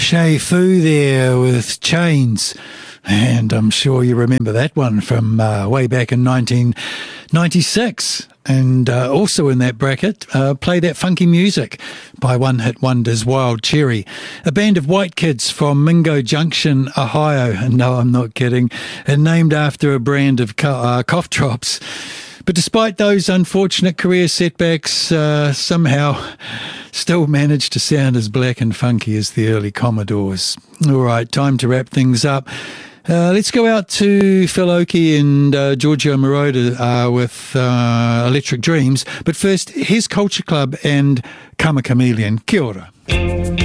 Shay Fu there with Chains. And I'm sure you remember that one from way back in 1996. And also in that bracket, Play That Funky Music by One Hit Wonders Wild Cherry, a band of white kids from Mingo Junction, Ohio. And no, I'm not kidding. And named after a brand of cough drops. But despite those unfortunate career setbacks, somehow still managed to sound as black and funky as the early Commodores. All right, time to wrap things up. Let's go out to Phil Oakey and Giorgio Moroder with Electric Dreams. But first, here's Culture Club and Karma Chameleon. Kia ora.